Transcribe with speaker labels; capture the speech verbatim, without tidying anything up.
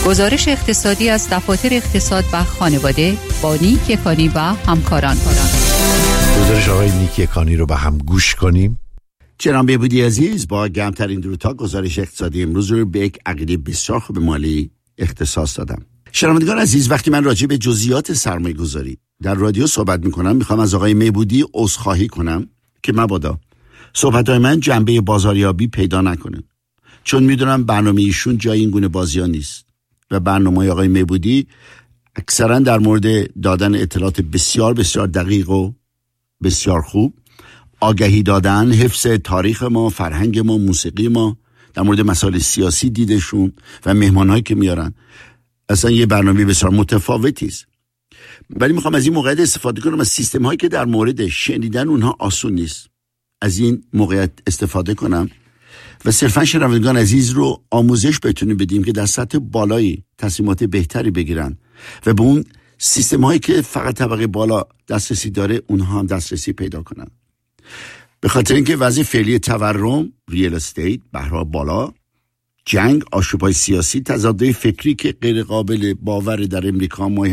Speaker 1: گزارش اقتصادی از دفاتر اقتصاد و خانواده با نیک یکانی و همکاران.
Speaker 2: گزارش آقای نیک یکانی رو به هم گوش کنیم.
Speaker 3: جناب بهبودی عزیز، با گرمترین درودها گزارش اقتصادی امروز رو به یک عقیده بسیار خوب مالی اختصاص دادم. شنوندگان عزیز، وقتی من راجع به جزئیات سرمایه گذاری در رادیو صحبت میکنم، میخوام از آقای بهبودی عذرخواهی کنم که مبادا صحبتهای من جنبه بازاریابی پیدا نکنه، چون میدونم برنامه ایشون جای این گونه بازی‌ها نیست و برنامه آقای بهبودی اکثرا در مورد دادن اطلاعات بسیار بسیار دقیق و بسیار خوب، آگهی دادن، حفظ تاریخ ما، فرهنگ ما، موسیقی ما، در مورد مسائل سیاسی دیدشون و مهمانهایی که میارن، اصلا یه برنامه بسیار متفاوتی است. ولی میخوام از این موقعیت استفاده کنم، از سیستم هایی که در مورد شنیدن اونها آسون نیست، از این موقعیت استفاده کنم و صرفا شنوندگان عزیز رو آموزش بتونیم بدیم که در سطح بالایی تصمیمات بهتری بگیرن و به اون سیستم هایی که فقط طبقه بالا دسترسی داره اونها هم دسترسی پیدا کنن. به خاطر اینکه وضع فعلی تورم، ریال استیت، بهره بالا، جنگ، آشوب‌های سیاسی، تضادهای فکری که غیر قابل باور در امریکا، ما